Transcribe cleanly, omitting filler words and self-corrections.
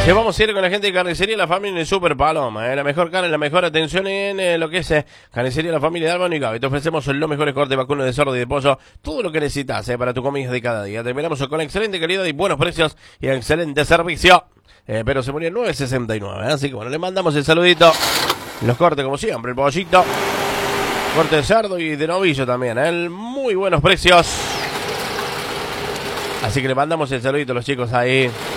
Che, vamos a ir con la gente de Carnicería La Familia en el Super Paloma, la mejor carne, la mejor atención en lo que es Carnicería La Familia de Álvaro y Gaby. Te ofrecemos los mejores cortes vacunos de cerdo y de pollo, todo lo que necesitas para tu comida de cada día. Te esperamos con excelente calidad y buenos precios y excelente servicio. Pero se murió 9.69, así que bueno, le mandamos el saludito. Los cortes como siempre, el pollito, corte de cerdo y de novillo también, muy buenos precios. Así que le mandamos el saludito a los chicos ahí.